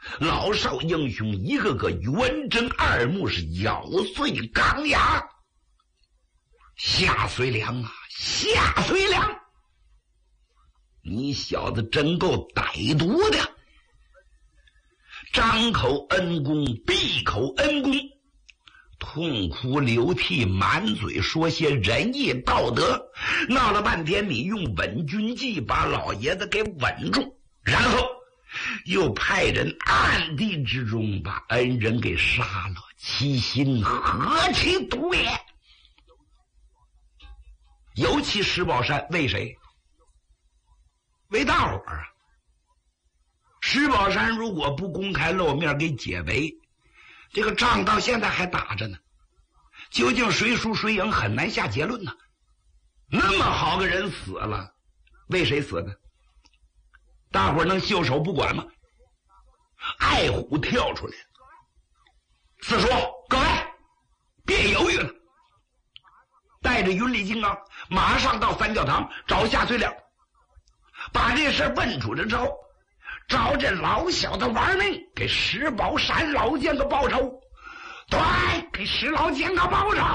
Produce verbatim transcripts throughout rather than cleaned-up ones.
老少英雄一个个圆睁二目，是咬碎钢牙。夏遂良啊，夏遂良，你小子真够歹毒的，张口恩公，闭口恩公，痛哭流涕，满嘴说些仁义道德，闹了半天你用稳军计把老爷子给稳住，然后又派人暗地之中把恩人给杀了，其心何其毒也！尤其石宝山为谁？为大伙儿啊！石宝山如果不公开露面给解围，这个仗到现在还打着呢，究竟谁输谁赢很难下结论呢。那么好个人死了，为谁死的？大伙儿能袖手不管吗？爱虎跳出来，四叔，各位别犹豫了，带着云里金刚马上到三教堂找夏遂良，把这事问出来之后，找这老小子玩命，给石宝山老剑个报仇，对，给石老剑个报仇。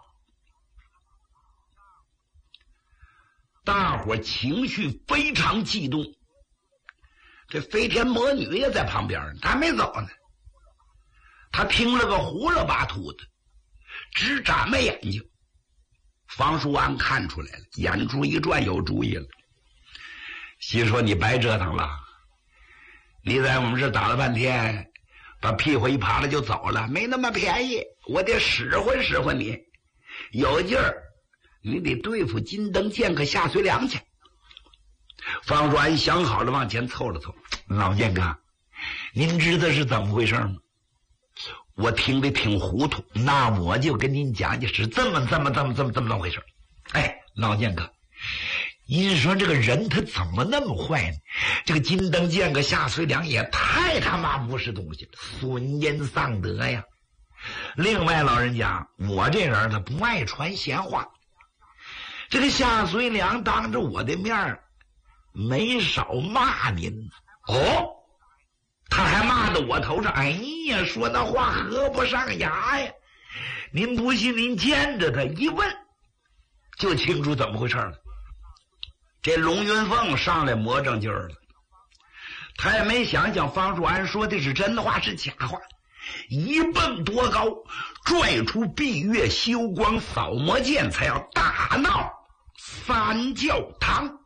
大伙情绪非常激动，这飞天魔女也在旁边，她没走呢，她听了个糊了巴秃的，直眨巴眼睛。方叔安看出来了，眼珠一转，有主意了。心说你白折腾了，你在我们这打了半天，把屁股一扒了就走了，没那么便宜，我得使唤使唤你，有劲儿你得对付金灯剑客夏遂良去。方叔安想好了，往前凑了凑，老剑哥，您知道是怎么回事吗？我听得挺糊涂，那我就跟您讲讲是这么这么这么这么这么这么回事。哎，老剑哥，您说这个人他怎么那么坏呢？这个金灯剑客夏遂良也太他妈不是东西了，损阴丧德呀。另外老人家，我这人他不爱传闲话，这个夏遂良当着我的面没少骂您哦，他还骂到我头上，哎呀，说那话合不上牙呀。您不信您见着他一问就清楚怎么回事了。这龙云凤上来魔怔劲儿了，他也没想想方叔安说的是真话是假话，一蹦多高，拽出闭月休光扫魔剑，才要大闹三教堂。